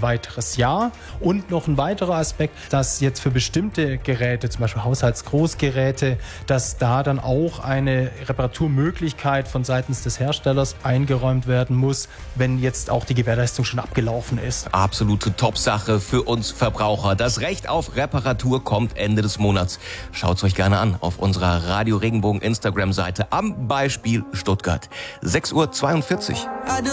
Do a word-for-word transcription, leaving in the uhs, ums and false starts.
weiteres Jahr. Und noch ein weiterer Aspekt, dass jetzt für bestimmte Geräte, zum Beispiel Haushaltsgroßgeräte, dass da dann auch eine Reparaturmöglichkeit von seitens des Herstellers eingeräumt werden muss, wenn jetzt auch die Gewährleistung schon abgelaufen ist. Absolute Top-Sache für uns Verbraucher. Das Recht auf Reparatur kommt Ende des Monats. Schaut's euch gerne an auf unserer Radio Regenbogen Instagram-Seite am Beispiel Stuttgart. sechs Uhr zweiundvierzig.